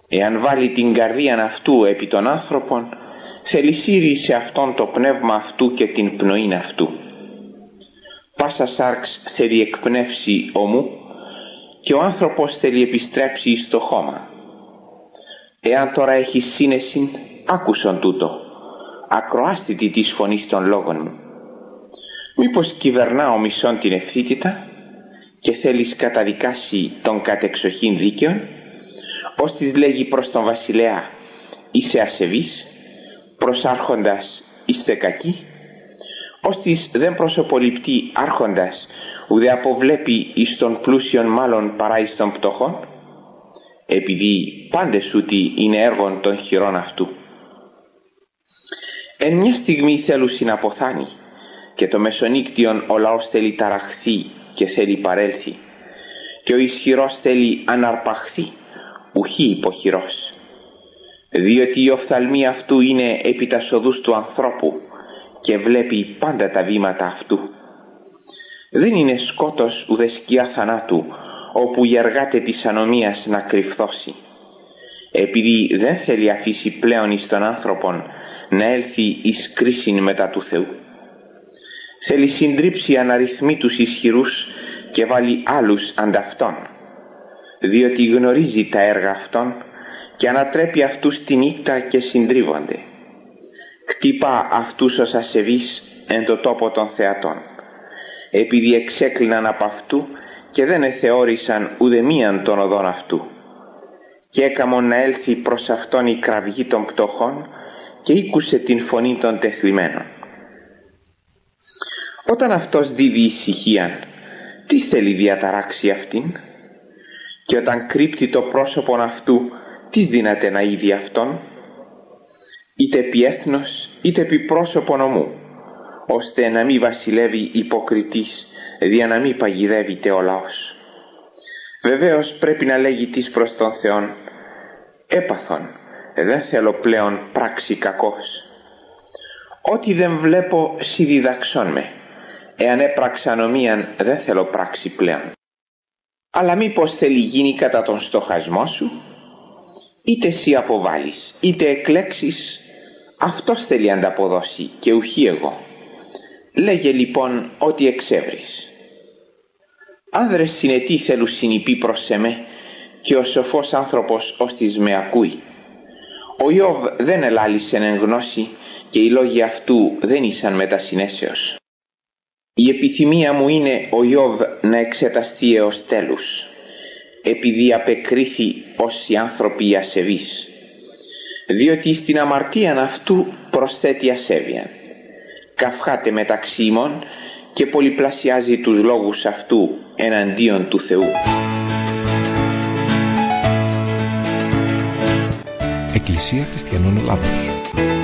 Εάν βάλει την καρδίαν αυτού επί των άνθρωπων, θελησίρει σε αυτόν το πνεύμα αυτού και την πνοήν αυτού. Πάσα σάρξ θέλει εκπνεύσει ομού, και ο άνθρωπος θέλει επιστρέψει στο χώμα. Εάν τώρα έχει σύνεση, άκουσον τούτο, ακροάστητη της φωνής των λόγων μου. Μήπως κυβερνά ο μισόν την ευθύτητα και θέλεις καταδικάσει τον κατεξοχήν δίκαιον, ώστις λέγει προς τον βασιλέα, είσαι ασεβής, προσάρχοντας είστε κακοί, ώστις δεν προσωποληπτεί άρχοντας, ουδε αποβλέπει εις τον πλούσιον μάλλον παρά εις τον πτωχόν, επειδή πάντες ούτι είναι έργον των χειρών αυτού. Εν μια στιγμή θέλουσι να αποθάνει, και το μεσονύκτιον ο λαός θέλει ταραχθεί και θέλει παρέλθει, και ο ισχυρός θέλει αναρπαχθεί, ουχή υποχειρός, διότι η οφθαλμή αυτού είναι επί τας οδούς του ανθρώπου και βλέπει πάντα τα βήματα αυτού. Δεν είναι σκότος ουδε σκιά θανάτου, όπου η εργάτε της ανομίας να κρυφθώσει, επειδή δεν θέλει αφήσει πλέον εις τον άνθρωπον να έλθει εις κρίσιν μετά του Θεού. Θέλει συντρίψει αναριθμήτους ισχυρούς και βάλει άλλους ανταυτόν, διότι γνωρίζει τα έργα αυτών και ανατρέπει αυτούς τη νύχτα και συντρίβονται. Χτύπα αυτούς ως ασεβείς εν το τόπο των θεατών, επειδή εξέκλειναν από αυτού και δεν εθεώρησαν ουδεμίαν των οδών αυτού, και έκαμον να έλθει προς αυτόν η κραυγή των πτωχών και ήκουσε την φωνή των τεθλιμμένων. Όταν αυτός δίδει ησυχίαν, τι θέλει διαταράξει αυτήν? Και όταν κρύπτει το πρόσωπον αυτού, τι δύναται να είδει αυτόν? Είτε επί έθνος, είτε επί πρόσωπον ομού, ώστε να μην βασιλεύει υποκριτής, δια να μην παγιδεύεται ο λαός. Βεβαίως πρέπει να λέγει της προς τον Θεόν, έπαθον, δεν θέλω πλέον πράξη κακός. Ό,τι δεν βλέπω σοι διδαξών με, εάν έπραξα ανομίαν δεν θέλω πράξη πλέον. Αλλά μήπως θέλει γίνει κατά τον στοχασμό σου? Είτε σοι αποβάλεις, είτε εκλέξεις, αυτός θέλει ανταποδώσει και ουχή εγώ. Λέγε λοιπόν ό,τι εξεύρεις. Άνδρες συνετοί θέλουν συνυπεί προς εμέ, και ο σοφός άνθρωπος ώστις με ακούει. Ο Ιώβ δεν ελάλησεν εν γνώση, και οι λόγοι αυτού δεν ήσαν μετά συνέσεως. Η επιθυμία μου είναι ο Ιώβ να εξεταστεί έως τέλους, επειδή απεκρίθη ως οι άνθρωποι ασεβείς, διότι στην αμαρτίαν αυτού προσθέτει ασέβειαν. Καυχάται μεταξύ ημών και πολυπλασιάζει τους λόγους αυτού εναντίον του Θεού. Εκκλησία Χριστιανών Ελλάδος.